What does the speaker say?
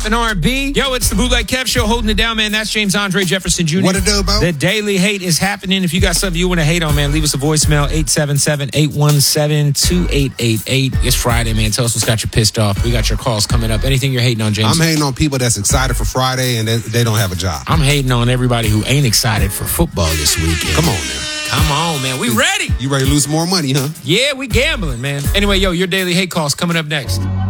and R&B. Yo, it's the Bootleg Kev Show holding it down, man. That's James Andre Jefferson Jr. What it do, Bo? The Daily Hate is happening. If you got something you want to hate on, man, leave us a voicemail, 877-817-2888. It's Friday, man. Tell us what's got you pissed off. We got your calls coming up. Anything you're hating on, James? I'm hating on people that's excited for Friday and they don't have a job. I'm hating on everybody who ain't excited for football this weekend. Come on, man. Come on, man. We ready. You ready to lose more money, huh? Yeah, we gambling, man. Anyway, yo, your Daily Hate calls coming up next.